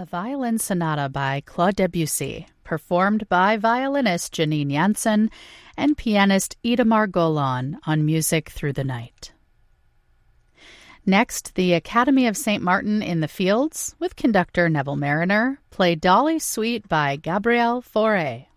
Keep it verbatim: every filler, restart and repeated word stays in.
Violin Sonata by Claude Debussy, performed by violinist Janine Jansen and pianist Itamar Golan on Music Through the Night. Next, the Academy of Saint Martin in the Fields, with conductor Neville Mariner, played Dolly Suite by Gabriel Fauré.